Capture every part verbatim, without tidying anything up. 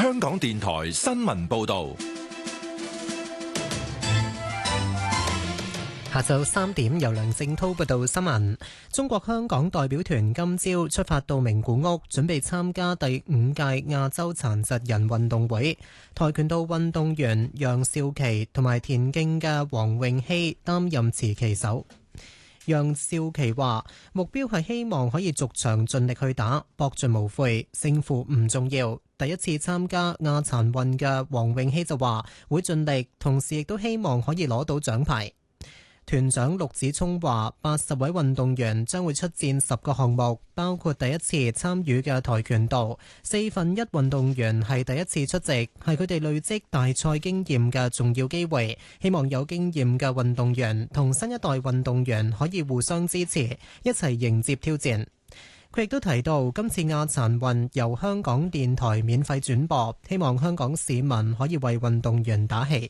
香港電台新聞報道。 下晝三點，由梁正滔報道新聞。中國香港代表團今朝出發到名古屋，準備參加第五屆亞洲殘疾人運動會。跆拳道運動員楊少琪同埋田徑嘅黃詠希擔任持旗手。楊少琪話：目標係希望可以逐場盡力去打，搏盡無悔，勝負唔重要。第一次參加亞殘運嘅黃詠希就話會盡力，同時亦都希望可以攞到獎牌。團長陸子聰話：八十位運動員將會出戰十個項目，包括第一次參與嘅跆拳道。四分一運動員係第一次出席，係佢哋累積大賽經驗嘅重要機會。希望有經驗嘅運動員同新一代運動員可以互相支持，一齊迎接挑戰。佢亦都提到，今次亞殘運由香港電台免費轉播，希望香港市民可以為運動員打氣。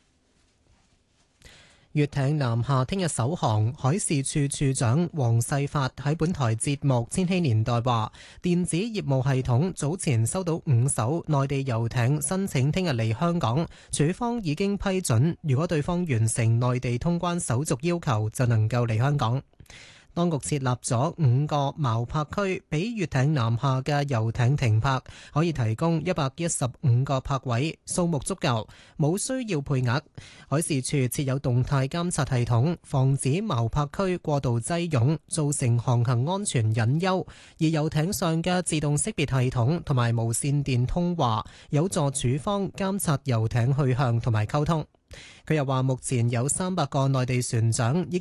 粵艇南下聽日首航，海事處處長黃世發喺本台節目《千禧年代》話，電子業務系統早前收到五艘內地遊艇申請聽日嚟香港，處方已經批准，如果對方完成內地通關手續要求，就能夠嚟香港。當局設立咗五個錨泊區，俾粵艇南下嘅遊艇停泊，可以提供一百一十五個泊位，數目足夠，冇需要配額。海事處設有動態監察系統，防止錨泊區過度擠擁，造成航行安全隱憂。而遊艇上嘅自動識別系統同埋無線電通話，有助處方監察遊艇去向同埋溝通。佢又話，目前有三百個內地船長已經